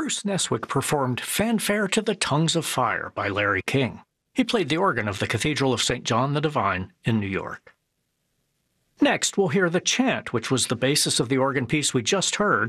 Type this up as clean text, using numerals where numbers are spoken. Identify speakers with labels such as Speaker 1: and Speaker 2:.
Speaker 1: Bruce Neswick performed Fanfare to the Tongues of Fire by Larry King. He played the organ of the Cathedral of St. John the Divine in New York. Next, we'll hear the chant, which was the basis of the organ piece we just heard,